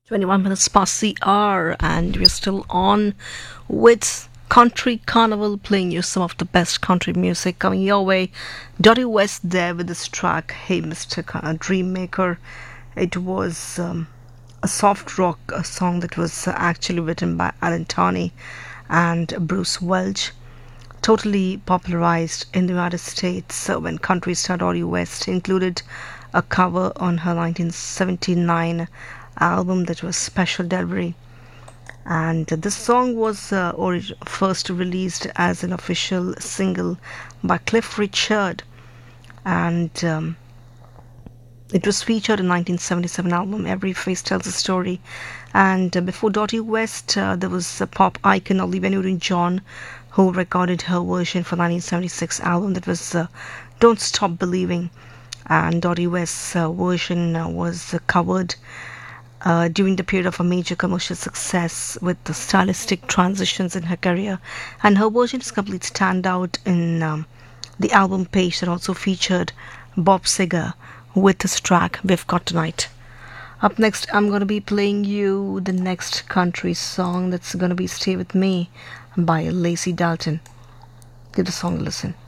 21 minutes past the hour, and we're still on with Country Carnival, playing you some of the best country music coming your way. Dottie West there with this track, Hey Mr. Dream Maker. It was a soft rock a song that was actually written by Alan Tawney and Bruce Welch, totally popularized in the United States when country star Dottie West included a cover on her 1979 album that was Special Delivery. And this song was first released as an official single by Cliff Richard, and it was featured in 1977 album Every Face Tells a Story. And before Dottie West, there was a pop icon Olivia Newton-John, who recorded her version for 1976 album that was Don't Stop Believing. And Dottie West's version was covered during the period of a major commercial success with the stylistic transitions in her career. And her version is complete standout in the album page that also featured Bob Seger with his track We've Got Tonight. Up next, I'm going to be playing you the next country song that's going to be Stay With Me by Lacey Dalton. Give the song a listen.